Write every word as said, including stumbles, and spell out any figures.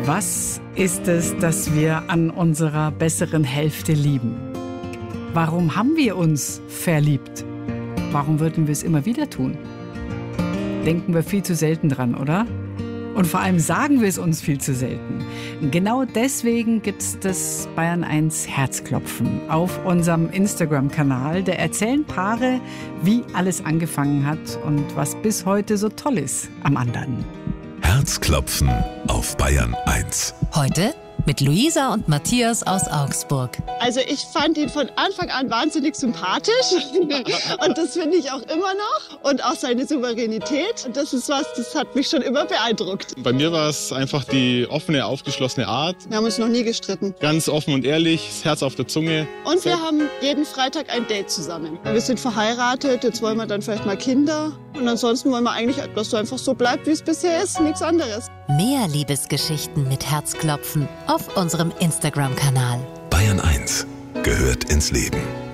Was ist es, das wir an unserer besseren Hälfte lieben? Warum haben wir uns verliebt? Warum würden wir es immer wieder tun? Denken wir viel zu selten dran, oder? Und vor allem sagen wir es uns viel zu selten. Genau deswegen gibt es das Bayern eins Herzklopfen auf unserem Instagram-Kanal. Da erzählen Paare, wie alles angefangen hat und was bis heute so toll ist am anderen. Herzklopfen auf Bayern eins. Heute mit Luisa und Matthias aus Augsburg. Also ich fand ihn von Anfang an wahnsinnig sympathisch und das finde ich auch immer noch und auch seine Souveränität. Und das ist was, das hat mich schon immer beeindruckt. Bei mir war es einfach die offene, aufgeschlossene Art. Wir haben uns noch nie gestritten. Ganz offen und ehrlich, das Herz auf der Zunge. Und wir haben jeden Freitag ein Date zusammen. Wir sind verheiratet, jetzt wollen wir dann vielleicht mal Kinder. Und ansonsten wollen wir eigentlich, dass so einfach so bleibt, wie es bisher ist, nichts anderes. Mehr Liebesgeschichten mit Herzklopfen auf unserem Instagram-Kanal. Bayern eins gehört ins Leben.